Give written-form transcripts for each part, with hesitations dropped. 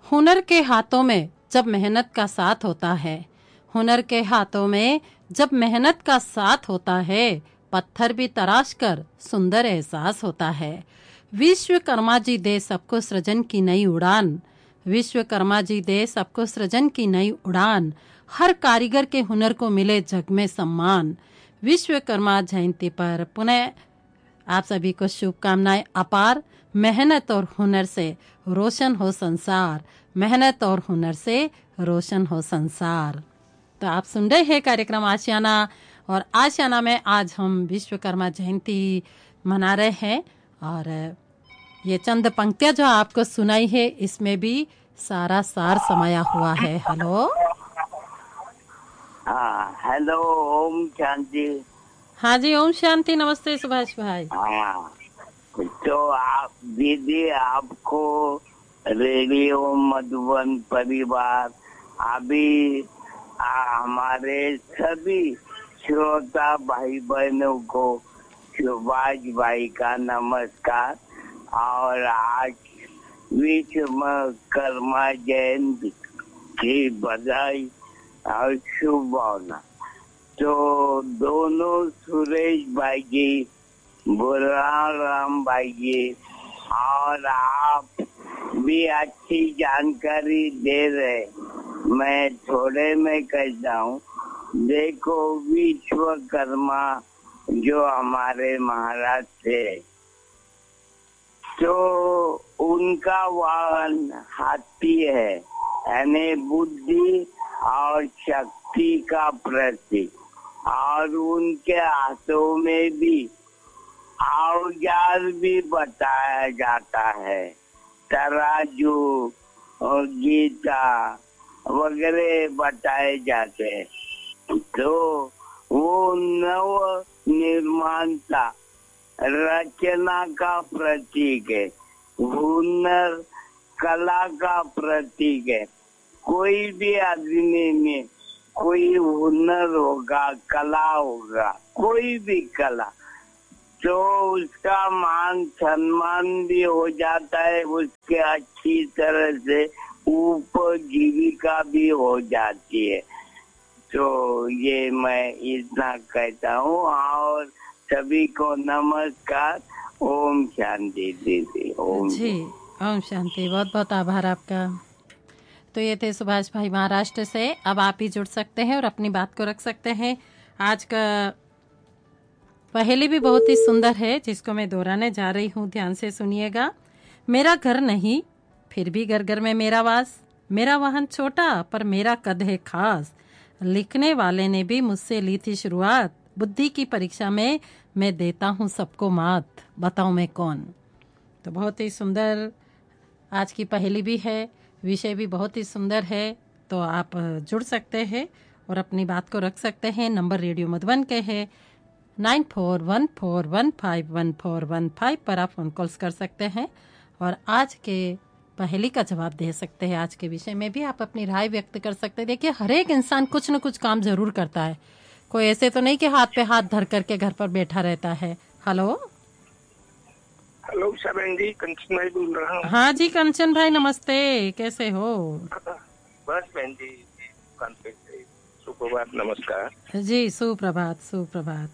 हुनर के हाथों में जब मेहनत का साथ होता है, हुनर के हाथों में जब मेहनत का साथ होता है, पत्थर भी तराश कर सुंदर एहसास होता है। विश्वकर्मा जी दे सबको सृजन की नई उड़ान, विश्वकर्मा जी दे सबको सृजन की नई उड़ान, हर कारीगर के हुनर को मिले जग में सम्मान। विश्वकर्मा जयंती पर पुनः आप सभी को शुभकामनाएं अपार। मेहनत और हुनर से रोशन हो संसार, मेहनत और हुनर से रोशन हो संसार। तो आप सुन रहे हैं कार्यक्रम आशियाना, और आशियाना में आज हम विश्वकर्मा जयंती मना रहे हैं। और ये चंद पंक्तियां जो आपको सुनाई है, इसमें भी सारा सार समाया हुआ है। हेलो, हाँ, हेलो, ओम शांति। हाँ जी, ओम शांति। नमस्ते सुभाष भाई। हाँ, तो आप दीदी, आपको रेडियो मधुबन परिवार, अभी हमारे सभी श्रोता भाई बहनों को सुभाष भाई का नमस्कार। और आज विश्वकर्मा जयंती की बधाई और शुभकामना। तो दोनों सुरेश भाई जी, बुलाराम भाई जी और आप भी अच्छी जानकारी दे रहे। मैं थोड़े में कहता हूँ, देखो विश्वकर्मा जो हमारे महाराज थे, तो उनका वाहन हाथी है, यानी बुद्धि और शक्ति का प्रतीक। और उनके हाथों में भी औजार भी बताया जाता है, तराजू और गीता वगैरह बताए जाते हैं। तो वो नव निर्माणता, रचना का प्रतीक है, हुनर कला का प्रतीक है। कोई भी आदमी में कोई हुनर होगा, कला होगा, कोई भी कला, तो उसका मान सम्मान भी हो जाता है, उसके अच्छी तरह से उपजीविका भी हो जाती है। तो ये मैं इतना कहता हूँ, और सभी को नमस्कार। ओम शांति दीदी। ओम जी, ओम शांति। बहुत बहुत आभार आपका। तो ये थे सुभाष भाई महाराष्ट्र से। अब आप ही जुड़ सकते हैं और अपनी बात को रख सकते हैं। आज का पहेली भी बहुत ही सुंदर है, जिसको मैं दोहराने जा रही हूँ, ध्यान से सुनिएगा। मेरा घर नहीं, फिर भी घर घर में मेरा वास, मेरा वाहन छोटा पर मेरा कद है खास, लिखने वाले ने भी मुझसे ली थी शुरुआत, बुद्धि की परीक्षा में मैं देता हूँ सबको मात, बताओ मैं कौन। तो बहुत ही सुंदर आज की पहेली भी है, विषय भी बहुत ही सुंदर है। तो आप जुड़ सकते हैं और अपनी बात को रख सकते हैं। नंबर रेडियो मधुबन के है 9414151415 पर आप फोन कॉल्स कर सकते हैं और आज के पहेली का जवाब दे सकते हैं। आज के विषय में भी आप अपनी राय व्यक्त कर सकते हैं। देखिए, हर एक इंसान कुछ न कुछ काम जरूर करता है, कोई ऐसे तो नहीं कि हाथ पे हाथ धर करके घर पर बैठा रहता है। हेलो, हेलो सबन जी, कंचन भाई बोल रहा हूँ। हाँ जी कंचन भाई, नमस्ते, कैसे हो? बस बहन जी, दुकान पे से सुप्रभात, नमस्कार जी, सुप्रभात सुप्रभात।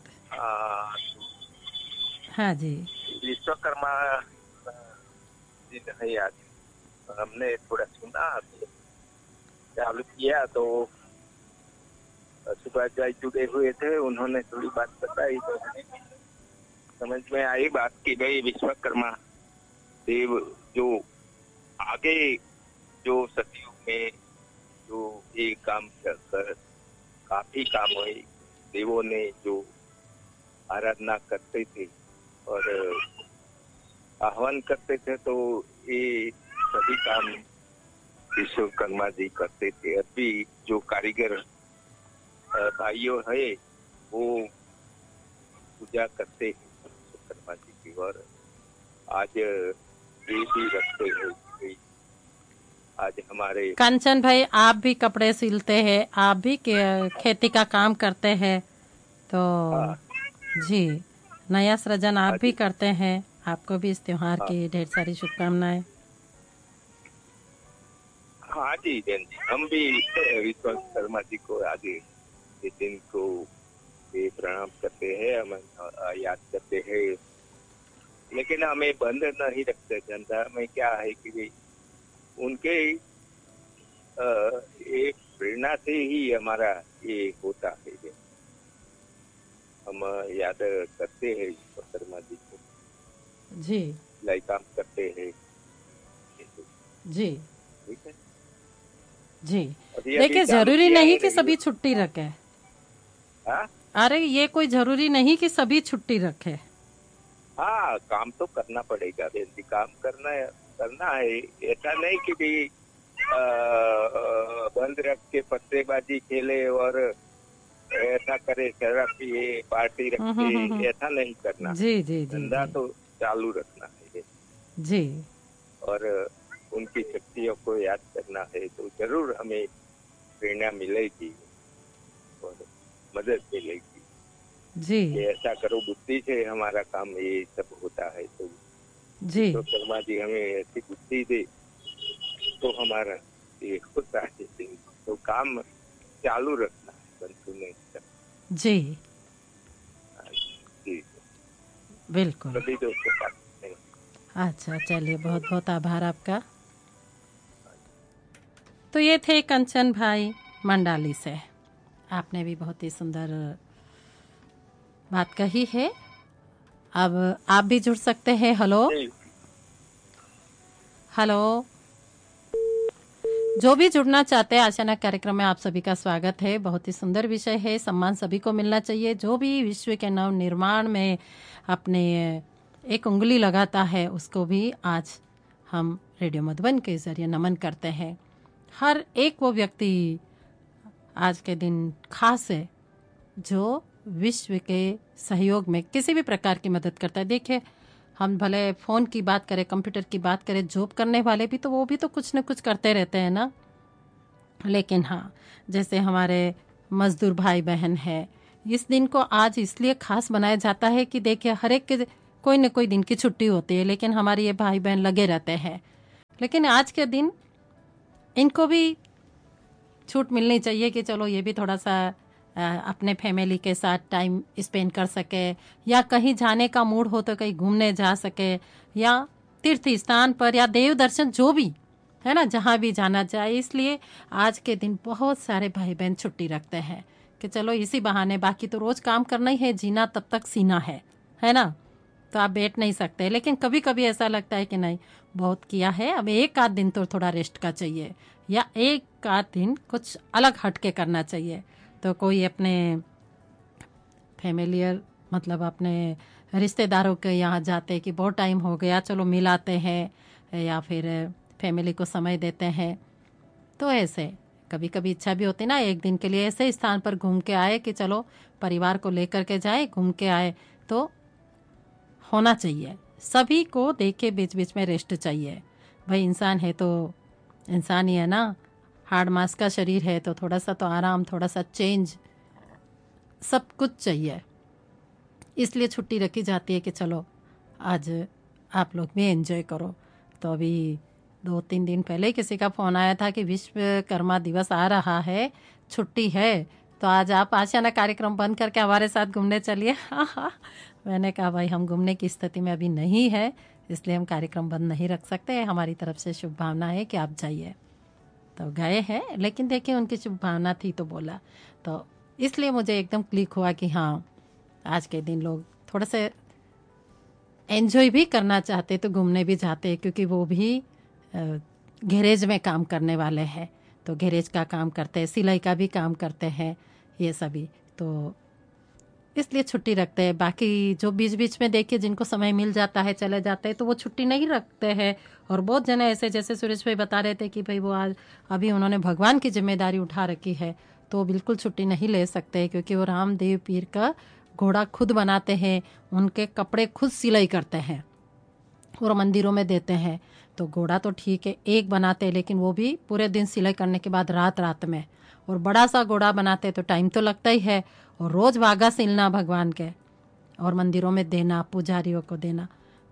हाँ जी, विश्वकर्मा जी है आज। हमने थोड़ा सुना, चालू किया तो सुभाष भाई जुड़े हुए थे, उन्होंने थोड़ी बात बताई तो समझ में आई बात की गई। विश्वकर्मा देव जो आगे जो सदियों में जो ये काम कर काफी काम हुए, देवों ने जो आराधना करते थे और आह्वान करते थे, तो ये सभी काम विश्वकर्मा जी करते थे। अभी जो कारीगर भाइयों है वो पूजा करते हैं विश्वकर्मा जी की, और आज ये भी रखते हैं। आज हमारे कंचन भाई, आप भी कपड़े सिलते हैं, आप भी खेती का काम करते हैं, तो जी, नया सृजन आप भी करते हैं। आपको भी इस त्योहार की ढेर सारी शुभकामनाएं। हाँ जी जैन जी, हम भी विश्वकर्मा जी को आगे इस दिन को ये प्रणाम करते हैं, हम याद करते हैं। लेकिन हमें बंद नहीं रखते। जनता में क्या है कि भाई उनके एक प्रेरणा से ही हमारा ये होता है। हम याद करते हैं विश्वकर्मा जी को, जी लाई काम करते हैं। जी ठीक है। जी। अभी देखिए चालू जरूरी किया नहीं है कि रेडियो। सभी छुट्टी रखे। हाँ अरे ये कोई जरूरी नहीं कि सभी छुट्टी रखे। हाँ, काम तो करना पड़ेगा बहन जी, काम करना है। ऐसा नहीं कि भी बंद रख के पत्तेबाजी खेले और ऐसा करे, शराब पिए, पार्टी रखे, ऐसा नहीं करना। जी जी जी धंधा जी तो चालू रखना है जी और उनकी शक्तियों को याद करना है, तो जरूर हमें प्रेरणा मिलेगी और मदद मिलेगी। जी ये ऐसा करो बुद्धि से हमारा काम ये सब होता है। तो जी शर्मा जी हमें ऐसी बुद्धि दे तो हमारा ये होता है। तो काम चालू रखना है, बंद नहीं करना। जी जी बिल्कुल। सभी दोस्तों का अच्छा चलिए, बहुत बहुत आभार आपका। तो ये थे कंचन भाई मंडाली से। आपने भी बहुत ही सुंदर बात कही है। अब आप भी जुड़ सकते हैं। हेलो हेलो, जो भी जुड़ना चाहते हैं अचानक कार्यक्रम में आप सभी का स्वागत है। बहुत ही सुंदर विषय है, सम्मान सभी को मिलना चाहिए। जो भी विश्व के नव निर्माण में अपने एक उंगली लगाता है उसको भी आज हम रेडियो मधुबन के जरिए नमन करते हैं। हर एक वो व्यक्ति आज के दिन खास है जो विश्व के सहयोग में किसी भी प्रकार की मदद करता है। देखिए हम भले फ़ोन की बात करें, कंप्यूटर की बात करें, जॉब करने वाले भी तो वो भी तो कुछ न कुछ करते रहते हैं ना। लेकिन हाँ, जैसे हमारे मजदूर भाई बहन है, इस दिन को आज इसलिए खास बनाया जाता है कि देखिए हर एक के कोई न कोई दिन की छुट्टी होती है, लेकिन हमारे ये भाई बहन लगे रहते हैं। लेकिन आज के दिन इनको भी छूट मिलनी चाहिए कि चलो ये भी थोड़ा सा अपने फैमिली के साथ टाइम स्पेंड कर सके, या कहीं जाने का मूड हो तो कहीं घूमने जा सके, या तीर्थ स्थान पर या देव दर्शन, जो भी है ना, जहाँ भी जाना चाहे। इसलिए आज के दिन बहुत सारे भाई बहन छुट्टी रखते हैं कि चलो इसी बहाने, बाकी तो रोज काम करना ही है, जीना तब तक सीना है ना। तो आप बैठ नहीं सकते, लेकिन कभी कभी ऐसा लगता है कि नहीं बहुत किया है, अब एक आध दिन तो थोड़ा रेस्ट का चाहिए, या एक आध दिन कुछ अलग हट के करना चाहिए। तो कोई अपने फैमिलियर मतलब अपने रिश्तेदारों के यहाँ जाते कि बहुत टाइम हो गया, चलो मिलाते हैं, या फिर फैमिली को समय देते हैं। तो ऐसे कभी कभी इच्छा भी होती ना एक दिन के लिए ऐसे स्थान पर घूम के आए कि चलो परिवार को लेकर के जाए, घूम के आए। तो होना चाहिए सभी को, देखे बीच बीच में रेस्ट चाहिए। भाई इंसान है तो इंसान ही है ना, हार्ड मास का शरीर है तो थोड़ा सा तो आराम, थोड़ा सा चेंज, सब कुछ चाहिए। इसलिए छुट्टी रखी जाती है कि चलो आज आप लोग भी एंजॉय करो। तो अभी 2-3 दिन पहले किसी का फ़ोन आया था कि विश्वकर्मा दिवस आ रहा है, छुट्टी है, तो आज आप आशियाना कार्यक्रम बंद करके हमारे साथ घूमने चलिए। मैंने कहा भाई हम घूमने की स्थिति में अभी नहीं है, इसलिए हम कार्यक्रम बंद नहीं रख सकते। हमारी तरफ से शुभ भावना है कि आप जाइए। तो गए हैं, लेकिन देखिए उनकी शुभ भावना थी तो बोला, तो इसलिए मुझे एकदम क्लिक हुआ कि हाँ आज के दिन लोग थोड़ा से एंजॉय भी करना चाहते तो घूमने भी जाते, क्योंकि वो भी गैरेज में काम करने वाले हैं, तो गैरेज का काम करते हैं, सिलाई का भी काम करते हैं ये सभी, तो इसलिए छुट्टी रखते हैं। बाकी जो बीच बीच में देखिए जिनको समय मिल जाता है चले जाते हैं, तो वो छुट्टी नहीं रखते हैं। और बहुत जने ऐसे, जैसे सुरेश भाई बता रहे थे कि भाई वो आज अभी उन्होंने भगवान की जिम्मेदारी उठा रखी है, तो बिल्कुल छुट्टी नहीं ले सकते, क्योंकि वो रामदेव पीर का घोड़ा खुद बनाते हैं, उनके कपड़े खुद सिलाई करते हैं और मंदिरों में देते हैं। तो घोड़ा तो ठीक है एक बनाते हैं, लेकिन वो भी पूरे दिन सिलाई करने के बाद रात रात में, और बड़ा सा घोड़ा बनाते तो टाइम तो लगता ही है, और रोज वागा सिलना भगवान के और मंदिरों में देना, पुजारियों को देना,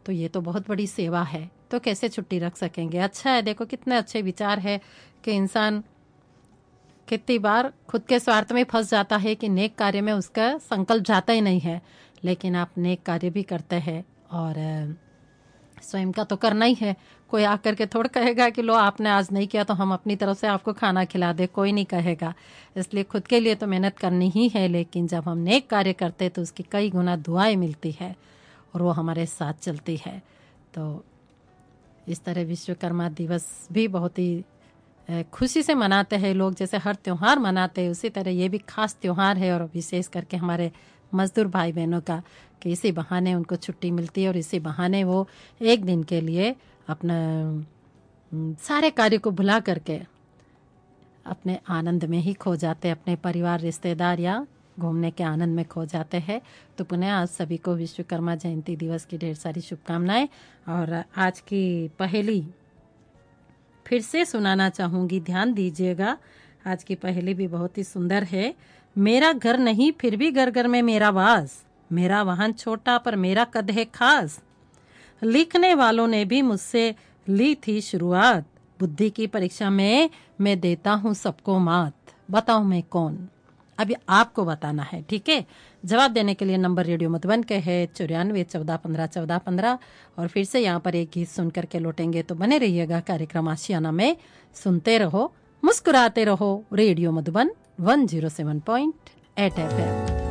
तो ये तो बहुत बड़ी सेवा है, तो कैसे छुट्टी रख सकेंगे। अच्छा है, देखो कितने अच्छे विचार है कि इंसान कितनी बार खुद के स्वार्थ में फंस जाता है कि नेक कार्य में उसका संकल्प जाता ही नहीं है, लेकिन आप नेक कार्य भी करते हैं और स्वयं का तो करना ही है। कोई आकर के थोड़ा कहेगा कि लो आपने आज नहीं किया तो हम अपनी तरफ से आपको खाना खिला दे, कोई नहीं कहेगा। इसलिए खुद के लिए तो मेहनत करनी ही है, लेकिन जब हम नेक कार्य करते तो उसकी कई गुना दुआएं मिलती है और वो हमारे साथ चलती है। तो इस तरह विश्वकर्मा दिवस भी बहुत ही खुशी से मनाते हैं लोग, जैसे हर त्यौहार मनाते हैं उसी तरह ये भी खास त्यौहार है, और विशेष करके हमारे मजदूर भाई बहनों का, कि इसी बहाने उनको छुट्टी मिलती है और इसी बहाने वो एक दिन के लिए अपना सारे कार्य को भुला करके अपने आनंद में ही खो जाते, अपने परिवार रिश्तेदार या घूमने के आनंद में खो जाते हैं। तो पुनः आज सभी को विश्वकर्मा जयंती दिवस की ढेर सारी शुभकामनाएं। और आज की पहेली फिर से सुनाना चाहूंगी, ध्यान दीजिएगा। आज की पहेली भी बहुत ही सुंदर है। मेरा घर नहीं फिर भी घर घर में मेरा वास, मेरा वाहन छोटा पर मेरा कद है खास। लिखने वालों ने भी मुझसे ली थी शुरुआत, बुद्धि की परीक्षा में मैं देता हूँ सबको मात। बताओ मैं कौन? अभी आपको बताना है, ठीक है। जवाब देने के लिए नंबर रेडियो मधुबन के है 9414151415। और फिर से यहाँ पर एक गीत सुन करके लौटेंगे, तो बने रहिएगा कार्यक्रम आशियाना में। सुनते रहो, मुस्कुराते रहो। Radio Madhuban 107.8 FM।